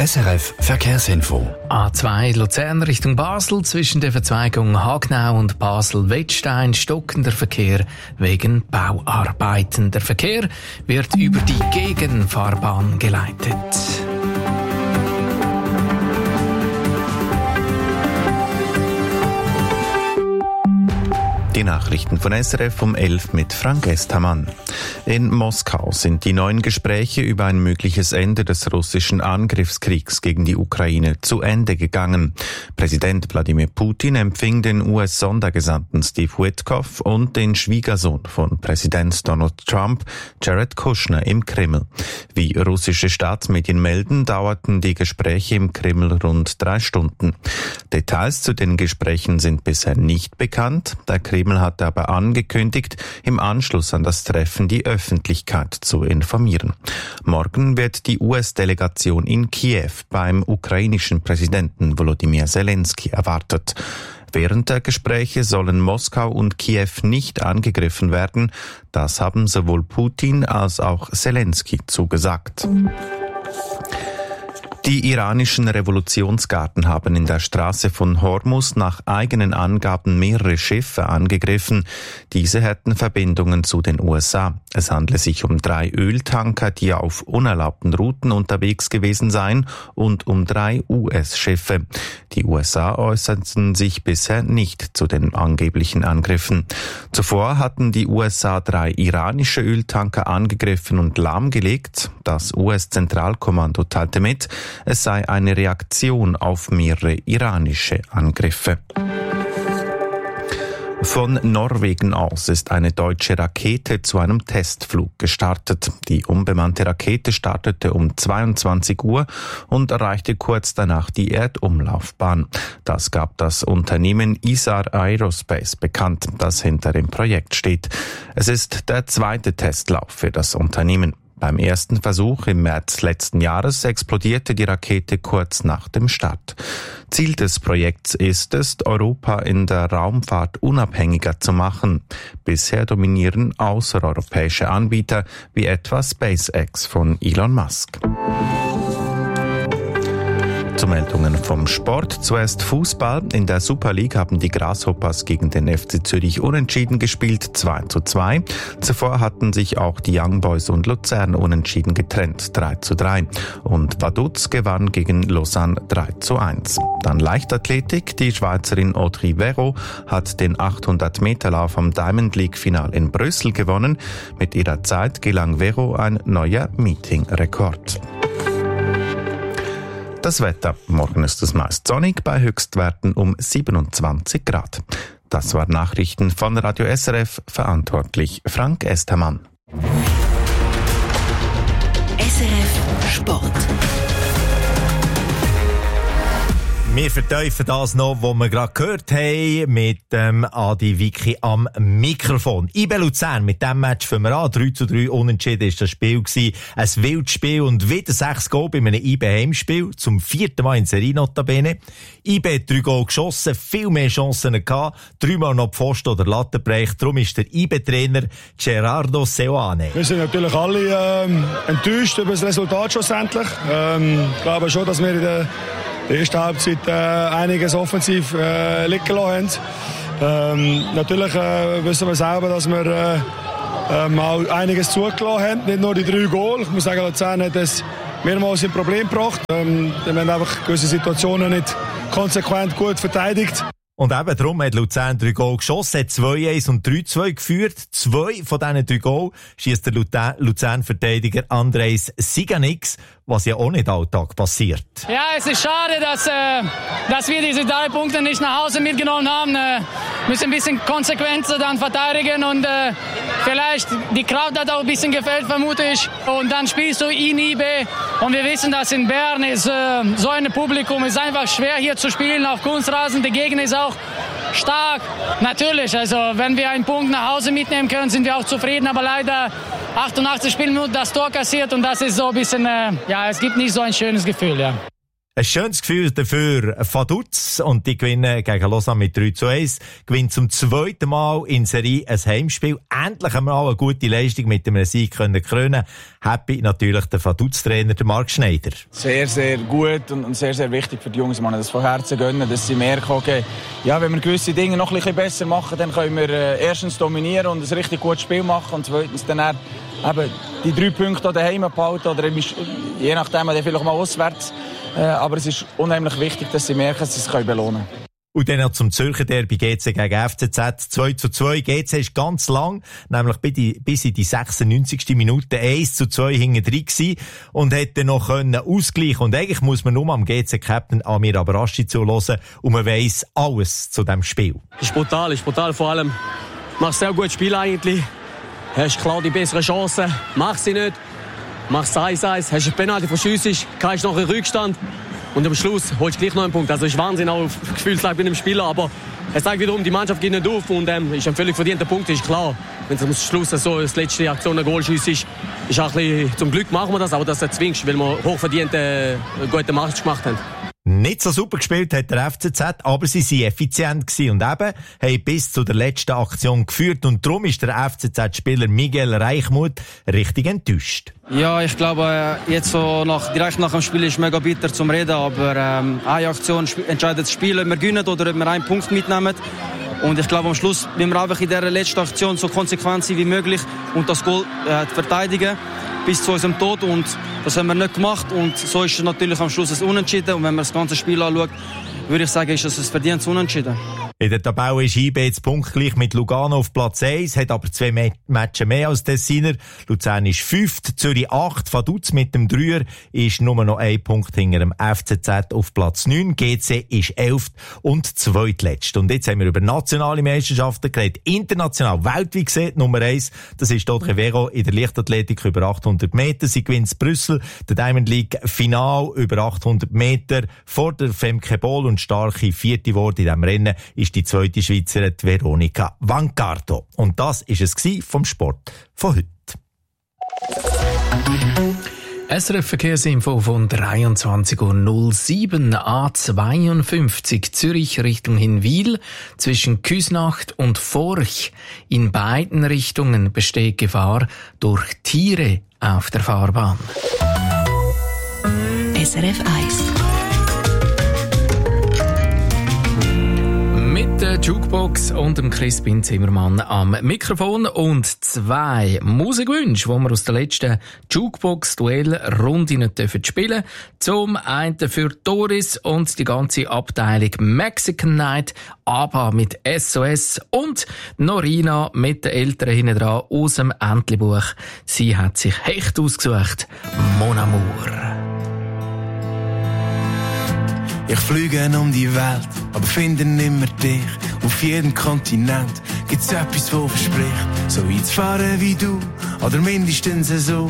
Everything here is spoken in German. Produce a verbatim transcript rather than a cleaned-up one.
S R F Verkehrsinfo. A zwei Luzern Richtung Basel zwischen der Verzweigung Hagnau und Basel-Wettstein stockender Verkehr wegen Bauarbeiten. Der Verkehr wird über die Gegenfahrbahn geleitet. Die Nachrichten von S R F um elf mit Frank Estermann. In Moskau sind die neuen Gespräche über ein mögliches Ende des russischen Angriffskriegs gegen die Ukraine zu Ende gegangen. Präsident Wladimir Putin empfing den U S-Sondergesandten Steve Witkoff und den Schwiegersohn von Präsident Donald Trump, Jared Kushner, im Kreml. Wie russische Staatsmedien melden, dauerten die Gespräche im Kreml rund drei Stunden. Details zu den Gesprächen sind bisher nicht bekannt. Der Kreml hat aber angekündigt, im Anschluss an das Treffen die Öffentlichkeit zu informieren. Morgen wird die U S-Delegation in Kiew beim ukrainischen Präsidenten Volodymyr Zelensky erwartet. Während der Gespräche sollen Moskau und Kiew nicht angegriffen werden. Das haben sowohl Putin als auch Zelensky zugesagt. Die iranischen Revolutionsgarden haben in der Straße von Hormuz nach eigenen Angaben mehrere Schiffe angegriffen. Diese hätten Verbindungen zu den U S A. Es handle sich um drei Öltanker, die auf unerlaubten Routen unterwegs gewesen seien, und um drei U S-Schiffe. Die U S A äußerten sich bisher nicht zu den angeblichen Angriffen. Zuvor hatten die U S A drei iranische Öltanker angegriffen und lahmgelegt. Das U S-Zentralkommando teilte mit, es sei eine Reaktion auf mehrere iranische Angriffe. Von Norwegen aus ist eine deutsche Rakete zu einem Testflug gestartet. Die unbemannte Rakete startete um zweiundzwanzig Uhr und erreichte kurz danach die Erdumlaufbahn. Das gab das Unternehmen Isar Aerospace bekannt, das hinter dem Projekt steht. Es ist der zweite Testlauf für das Unternehmen. Beim ersten Versuch im März letzten Jahres explodierte die Rakete kurz nach dem Start. Ziel des Projekts ist es, Europa in der Raumfahrt unabhängiger zu machen. Bisher dominieren außereuropäische Anbieter wie etwa SpaceX von Elon Musk. Zu Meldungen vom Sport. Zuerst Fußball. In der Super League haben die Grasshoppers gegen den F C Zürich unentschieden gespielt, zwei zu zwei. Zuvor hatten sich auch die Young Boys und Luzern unentschieden getrennt, drei zu drei. Und Vaduz gewann gegen Lausanne drei zu eins. Dann Leichtathletik. Die Schweizerin Audrey Vero hat den achthundert Meter Lauf am Diamond League Final in Brüssel gewonnen. Mit ihrer Zeit gelang Vero ein neuer Meeting-Rekord. Das Wetter. Morgen ist es meist sonnig bei Höchstwerten um siebenundzwanzig Grad. Das waren Nachrichten von Radio S R F, verantwortlich Frank Estermann. S R F Sport. Wir vertiefen das noch, was wir gerade gehört haben, mit ähm, Adi Wicki am Mikrofon. I B Luzern, mit diesem Match fangen wir an. drei zu drei unentschieden war das Spiel gewesen. Ein wildes Spiel und wieder sechs Goal bei einem I B Heimspiel. Zum vierten Mal in Serie notabene. I B hat drei Goal geschossen, viel mehr Chancen gehabt. Dreimal noch Pfosten oder Lattenbereich. Darum ist der I B-Trainer Gerardo Seoane. Wir sind natürlich alle ähm, enttäuscht über das Resultat schlussendlich. Ähm, ich glaube schon, dass wir in der In der ersten Halbzeit äh, einiges offensiv äh, liegen gelassen haben. Ähm, natürlich äh, wissen wir selber, dass wir äh, ähm, auch einiges zugelassen haben. Nicht nur die drei Goal. Ich muss sagen, Luzern hat das mehrmals ein Problem gebracht. Ähm, wir haben einfach gewisse Situationen nicht konsequent gut verteidigt. Und eben darum hat Luzern drei Goal geschossen, hat zwei eins und drei zwei geführt. Zwei von diesen drei Goal schiesst der Luzern-Verteidiger Andreas Siganix, was ja auch nicht alltag passiert. Ja, es ist schade, dass, äh, dass wir diese drei Punkte nicht nach Hause mitgenommen haben. Äh, müssen ein bisschen konsequenter dann verteidigen und äh, vielleicht die Kraft hat auch ein bisschen gefällt, vermute ich. Und dann spielst du in I B und wir wissen, dass in Bern ist äh, so ein Publikum, ist einfach schwer hier zu spielen auf Kunstrasen. Der Gegner ist auch stark. Natürlich, also wenn wir einen Punkt nach Hause mitnehmen können, sind wir auch zufrieden, aber leider achtundachtzig Spielminuten das Tor kassiert und das ist so ein bisschen, äh, ja, es gibt nicht so ein schönes Gefühl, ja. Ein schönes Gefühl dafür Vaduz und die gewinnen gegen Lausanne mit drei zu eins. Gewinnt zum zweiten Mal in Serie ein Heimspiel. Endlich haben wir auch eine gute Leistung mit dem Sieg können krönen. Happy natürlich der Vaduz-Trainer, der Marc Schneider. Sehr, sehr gut und sehr, sehr wichtig für die Jungs, man das von Herzen gönnen, dass sie merken, okay, ja, wenn wir gewisse Dinge noch ein bisschen besser machen, dann können wir äh, erstens dominieren und ein richtig gutes Spiel machen und zweitens dann eben die drei Punkte daheim behalten oder je nachdem dann vielleicht mal auswärts. Äh, aber es ist unheimlich wichtig, dass sie merken, dass sie es belohnen können. Und dann noch zum Zürcher Derby G C gegen F C Z. zwei zu zwei. G C ist ganz lang, nämlich bis in die sechsundneunzigste Minute eins zu zwei hinten drin gewesen und hätte noch können ausgleichen. Und eigentlich muss man nur am G C-Captain Amir Abraschi zuhören und man weiss alles zu diesem Spiel. Ist brutal, ist brutal. Vor allem machst sehr gutes Spiel eigentlich. Hast klar die besseren Chancen, machst sie nicht. Machst eins eins, hast einen Penalty verschiessest, kannst noch einen Rückstand und am Schluss holst du gleich noch einen Punkt. Also ist Wahnsinn, auch Gefühlslage bei einem Spieler, aber es zeigt wiederum, die Mannschaft geht nicht auf und ähm, ist ein völlig verdienter Punkt, ist klar. Wenn es am Schluss so das letzte Aktion ein Goalschuss ist, ist auch ein bisschen, zum Glück machen wir das, aber das erzwingst, weil wir hochverdient äh, einen guten Match gemacht haben. Nicht so super gespielt hat der F C Z, aber sie waren effizient gewesen und eben haben bis zu der letzten Aktion geführt und darum ist der F C Z-Spieler Miguel Reichmuth richtig enttäuscht. Ja, ich glaube, jetzt so nach, direkt nach dem Spiel ist es mega bitter zum Reden, aber ähm, eine Aktion entscheidet das Spiel, ob wir gewinnen oder ob wir einen Punkt mitnehmen. Und ich glaube, am Schluss müssen wir einfach in dieser letzten Aktion so konsequent sein wie möglich und das Goal äh, verteidigen bis zu unserem Tod. Und das haben wir nicht gemacht. Und so ist es natürlich am Schluss ein Unentschieden. Und wenn man das ganze Spiel anschaut, würde ich sagen, ist es ein verdientes Unentschieden. In der Tabelle ist I B jetzt punktgleich mit Lugano auf Platz eins, hat aber zwei Me- Matches mehr als Tessiner. Luzern ist fünft, Zürich acht, Vaduz mit dem Dreier ist nur noch ein Punkt hinter dem F C Z auf Platz neun. G C ist elft und zweitletzt. Und jetzt haben wir über nationale Meisterschaften geredet. International, weltweit gesehen, Nummer eins, das ist Dodre Vero in der Leichtathletik über achthundert Meter. Sie gewinnt in Brüssel, der Diamond League Final über achthundert Meter vor der Femke Boll und starke vierte Wort in diesem Rennen ist die zweite Schweizerin Veronika Vancardo. Und das ist es vom Sport von heute. S R F Verkehrsinfo von dreiundzwanzig Uhr null sieben, A zweiundfünfzig Zürich Richtung Hinwil zwischen Küsnacht und Forch. In beiden Richtungen besteht Gefahr durch Tiere auf der Fahrbahn. S R F eins. Mit der Jukebox und dem Crispin Zimmermann am Mikrofon und zwei Musikwünsche, die wir aus der letzten Jukebox-Duell-Runde nicht spielen dürfen. Zum einen für Doris und die ganze Abteilung Mexican Night, ABBA mit S O S und Norina mit den Eltern hinten dran aus dem Entlebuch. Sie hat sich Hecht ausgesucht. Mon Amour. Ich fliege um die Welt, aber finde nimmer dich. Auf jedem Kontinent gibt's etwas, wo verspricht, so weit zu fahren wie du, oder mindestens so.